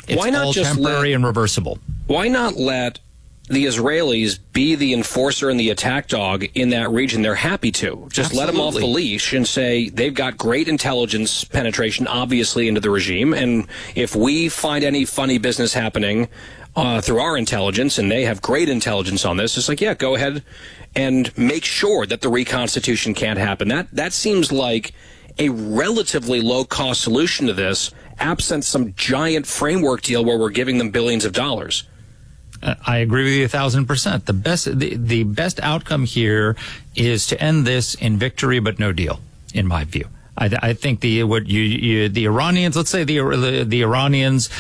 It's all temporary and reversible. Why not let the Israelis be the enforcer and the attack dog in that region? They're happy to. Just let them off the leash and say they've got great intelligence penetration, obviously, into the regime. And if we find any funny business happening through our intelligence, and they have great intelligence on this, it's like, yeah, go ahead and make sure that the reconstitution can't happen. That seems like a relatively low-cost solution to this, absent some giant framework deal where we're giving them billions of dollars. I agree with you 1,000%. The best outcome here is to end this in victory, but no deal, in my view. I think the Iranians, let's say the Iranians,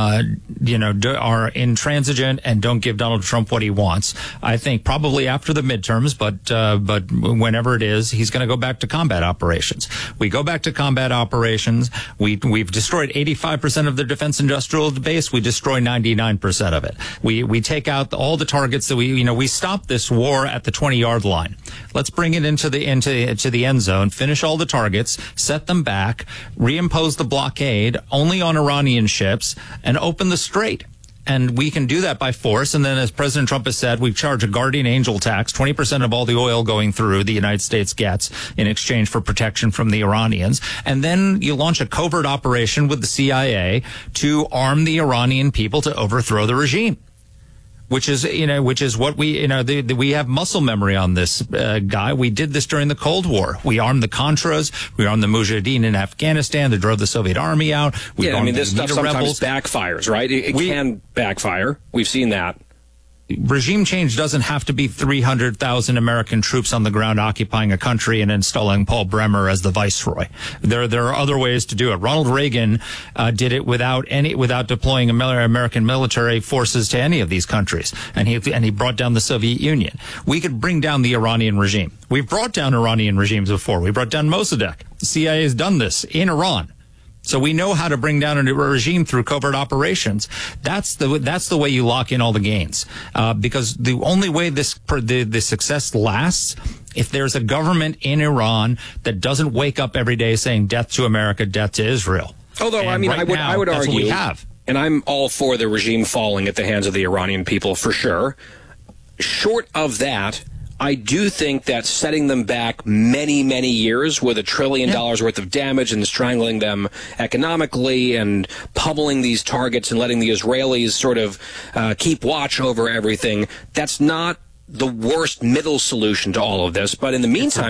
are intransigent and don't give Donald Trump what he wants. I think probably after the midterms, but whenever it is, he's going to go back to combat operations. We go back to combat operations. We've destroyed 85% of their defense industrial base. We destroy 99% of it. We take out all the targets that we stop this war at the 20-yard line. Let's bring it into the end zone, finish all the targets, set them back, reimpose the blockade only on Iranian ships, and open the strait. And we can do that by force. And then, as President Trump has said, we charge a guardian angel tax, 20% of all the oil going through the United States gets in exchange for protection from the Iranians. And then you launch a covert operation with the CIA to arm the Iranian people to overthrow the regime. Which is what we have muscle memory on this guy. We did this during the Cold War. We armed the Contras. We armed the Mujahideen in Afghanistan that drove the Soviet army out. This stuff sometimes backfires, right? It can backfire. We've seen that. Regime change doesn't have to be 300,000 American troops on the ground occupying a country and installing Paul Bremer as the viceroy. There are other ways to do it. Ronald Reagan did it without deploying American military forces to any of these countries, and he brought down the Soviet Union. We could bring down the Iranian regime. We've brought down Iranian regimes before. We brought down Mossadegh. The CIA has done this in Iran. So we know how to bring down a regime through covert operations. That's the way you lock in all the gains. Because the only way the success lasts, if there's a government in Iran that doesn't wake up every day saying death to America, death to Israel. Although, I would argue, what we have. And I'm all for the regime falling at the hands of the Iranian people for sure. Short of that, I do think that setting them back many, many years with $1 trillion worth of damage and strangling them economically and pummeling these targets and letting the Israelis sort of keep watch over everything, that's not the worst middle solution to all of this. But in the meantime,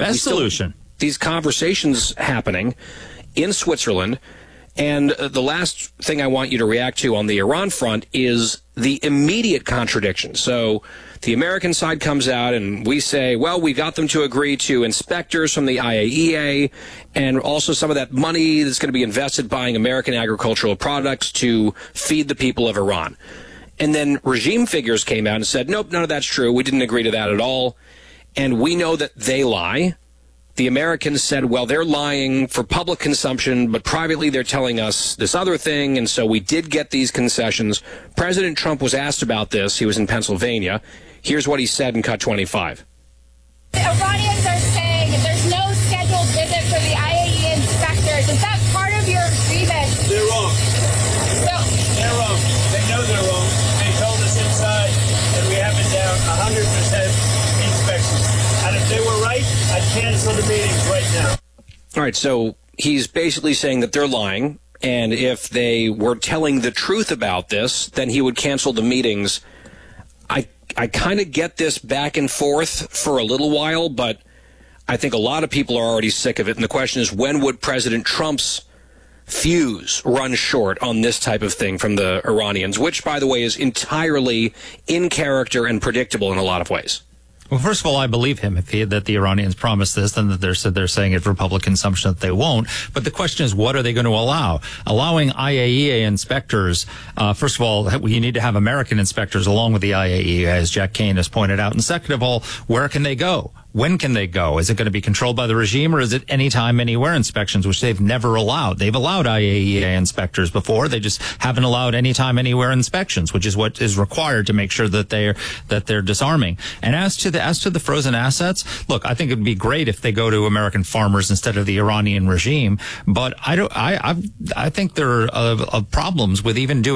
these conversations happening in Switzerland. And the last thing I want you to react to on the Iran front is the immediate contradiction. So the American side comes out and we say, well, we got them to agree to inspectors from the IAEA and also some of that money that's going to be invested buying American agricultural products to feed the people of Iran. And then regime figures came out and said, nope, none of that's true. We didn't agree to that at all. And we know that they lie. The Americans said, well, they're lying for public consumption, but privately they're telling us this other thing, and so we did get these concessions. President Trump was asked about this. He was in Pennsylvania. Here's what he said in Cut 25. The Iranians are saying that there's no scheduled visit for the IAEA inspectors. Is that part of your agreement? They're wrong. They're wrong. They know they're wrong. They told us inside that we have it down 100% inspections. And if they were right, I'd cancel the meetings right now. All right, so he's basically saying that they're lying, and if they were telling the truth about this, then he would cancel the meetings. I kind of get this back and forth for a little while, but I think a lot of people are already sick of it, and the question is, when would President Trump's fuse run short on this type of thing from the Iranians, which, by the way, is entirely in character and predictable in a lot of ways? Well, first of all, I believe him. That the Iranians promised this, then that they're saying it's for public consumption that they won't. But the question is, what are they going to allow? Allowing IAEA inspectors, first of all, you need to have American inspectors along with the IAEA, as Jack Kane has pointed out. And second of all, where can they go? When can they go? Is it going to be controlled by the regime, or is it anytime, anywhere inspections, which they've never allowed? They've allowed IAEA inspectors before. They just haven't allowed anytime, anywhere inspections, which is what is required to make sure that they're disarming. And as to the frozen assets, look, I think it would be great if they go to American farmers instead of the Iranian regime. But I think there are problems with even doing